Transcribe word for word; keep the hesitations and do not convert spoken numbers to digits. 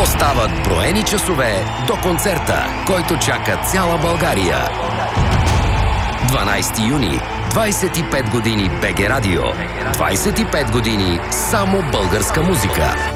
Остават броени часове до концерта, който чака цяла България. дванайсети юни, двайсет и пет години БГ Радио. двайсет и пет години само българска музика.